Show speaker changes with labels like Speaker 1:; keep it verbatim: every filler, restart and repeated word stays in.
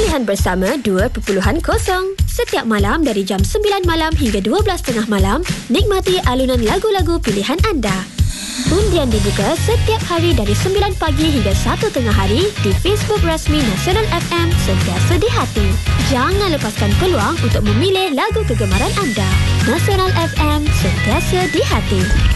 Speaker 1: Pilihan Bersama dua titik kosong. Setiap malam dari jam sembilan malam hingga dua belas tiga puluh malam, nikmati alunan lagu-lagu pilihan anda. Undian dibuka setiap hari dari sembilan pagi hingga satu tengah hari di Facebook rasmi Nasional F M, sentiasa di hati. Jangan lepaskan peluang untuk memilih lagu kegemaran anda. Nasional F M, sentiasa di hati.